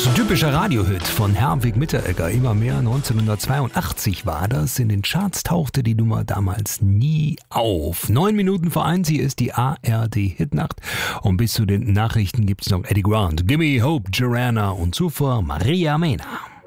ein typischer Radiohit von Herwig Mitteregger. Immer mehr 1982 war das. In den Charts tauchte die Nummer damals nie auf. 9 Minuten vor 1, hier ist die ARD-Hitnacht. Und bis zu den Nachrichten gibt's noch Eddie Grant, Gimme Hope, Joanna und zuvor Maria Mena.